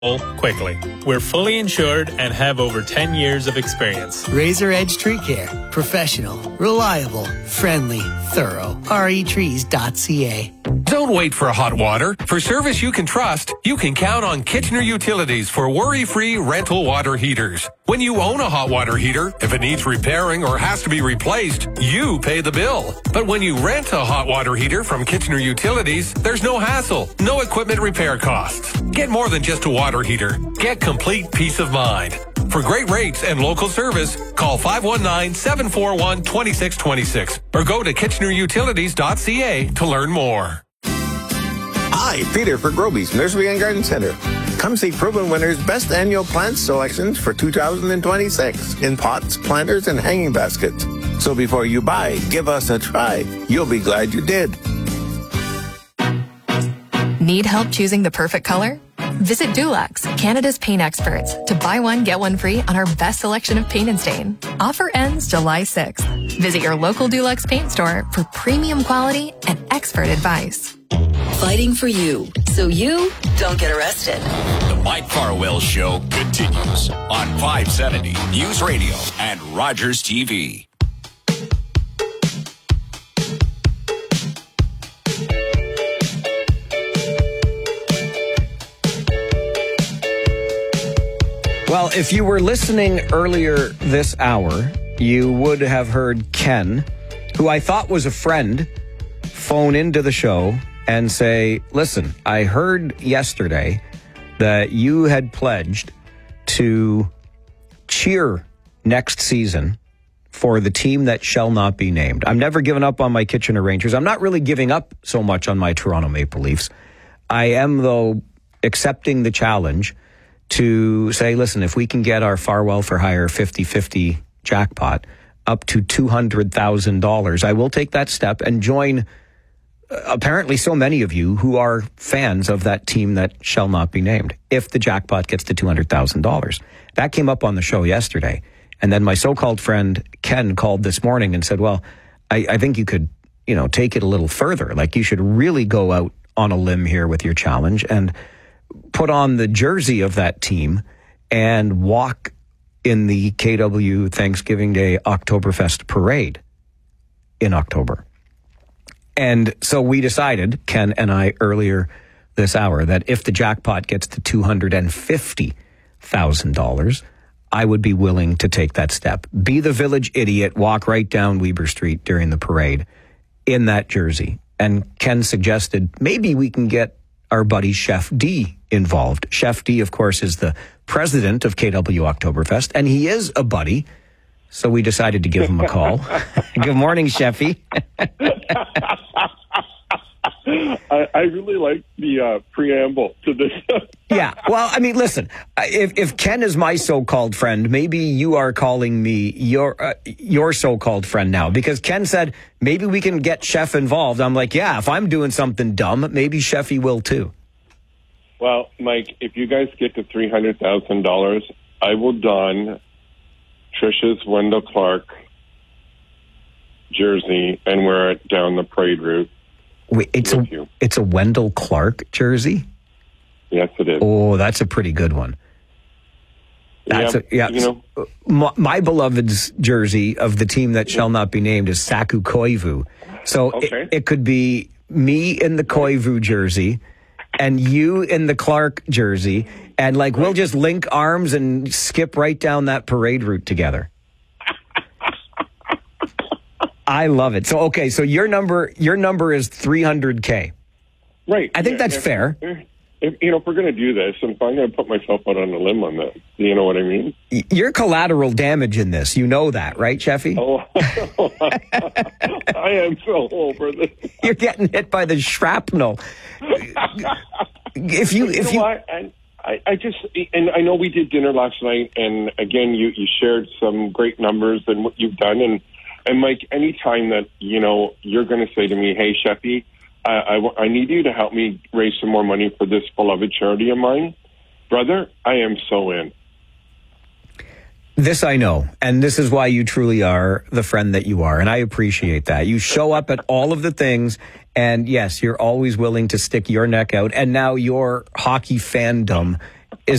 quickly. We're fully insured and have over 10 years of experience. Razor Edge Tree Care. Professional, reliable, friendly, thorough. retrees.ca. Don't wait for hot water. For service you can trust, you can count on Kitchener Utilities for worry-free rental water heaters. When you own a hot water heater, if it needs repairing or has to be replaced, you pay the bill. But when you rent a hot water heater from Kitchener Utilities, there's no hassle, no equipment repair costs. Get more than just a water heater. Get complete peace of mind. For great rates and local service, call 519-741-2626 or go to kitchenerutilities.ca to learn more. Hi, Peter for Groby's Nursery and Garden Center. Come see Proven Winners' best annual plant selections for 2026 in pots, planters, and hanging baskets. So before you buy, give us a try. You'll be glad you did. Need help choosing the perfect color? Visit Dulux, Canada's paint experts, to buy one, get one free on our best selection of paint and stain. Offer ends July 6th. Visit your local Dulux paint store for premium quality and expert advice. Fighting for you, so you don't get arrested. The Mike Farwell Show continues on 570 News Radio and Rogers TV. Well, if you were listening earlier this hour, you would have heard Ken, who I thought was a friend, phone into the show and say, listen, I heard yesterday that you had pledged to cheer next season for the team that shall not be named. I'm never giving up on my Kitchener Rangers. I'm not really giving up so much on my Toronto Maple Leafs. I am, though, accepting the challenge to say, listen, if we can get our Farwell for Hire 50-50 jackpot up to $200,000, I will take that step and join apparently so many of you who are fans of that team that shall not be named if the jackpot gets to $200,000. That came up on the show yesterday. And then my so-called friend Ken called this morning and said, well, I think you could, take it a little further. Like, you should really go out on a limb here with your challenge and put on the jersey of that team and walk in the KW Thanksgiving Day Oktoberfest parade in October. And so we decided, Ken and I, earlier this hour, that if the jackpot gets to $250,000, I would be willing to take that step. Be the village idiot, walk right down Weber Street during the parade in that jersey. And Ken suggested maybe we can get our buddy Chef D involved. Chef D, of course, is the president of KW Oktoberfest, and he is a buddy. So we decided to give him a call. Good morning, Chefy. I really like the preamble to this. Yeah, well, I mean, listen, if Ken is my so-called friend, maybe you are calling me your so-called friend now, because Ken said maybe we can get Chef involved. I'm like, yeah, if I'm doing something dumb, maybe Chefy will too. Well, Mike, if you guys get to $300,000, I will don Trisha's Wendell Clark jersey and wear it down the parade route. Wait, it's a Wendell Clark jersey? Yes, it is. Oh, that's a pretty good one. My beloved's jersey of the team that shall not be named is Saku Koivu. So okay. it could be me in the Koivu jersey and you in the Clark jersey, and we'll just link arms and skip right down that parade route together. I love it. So so your number is $300K. Right. I think that's fair. If we're going to do this, and if I'm going to put myself out on a limb on that, you know what I mean? You're collateral damage in this. You know that, right, Chefy? Oh, I am so over this. You're getting hit by the shrapnel. I just, and I know we did dinner last night, and again, you shared some great numbers and what you've done, and Mike, anytime that, you're going to say to me, hey, Chefy, I need you to help me raise some more money for this beloved charity of mine, brother, I am so in. This I know, and this is why you truly are the friend that you are, and I appreciate that. You show up at all of the things, and yes, you're always willing to stick your neck out, and now your hockey fandom